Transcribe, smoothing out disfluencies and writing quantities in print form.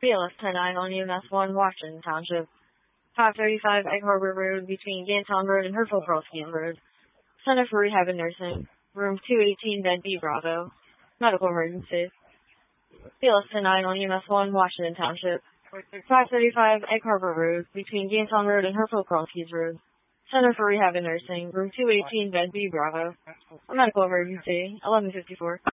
BLS 109 on EMS 1, Washington Township. 535 Egg Harbor Road between Gantown Road and Herschel Pearlstein Road. Center for Rehab and Nursing. Room 218, Bed B, Bravo. Medical emergency. BLS 109 on EMS 1, Washington Township. 535 Egg Harbor Road between Gantown Road and Herschel Pearlstein Road. Center for Rehab and Nursing. Room 218, Bed B, Bravo. Medical emergency. 1154.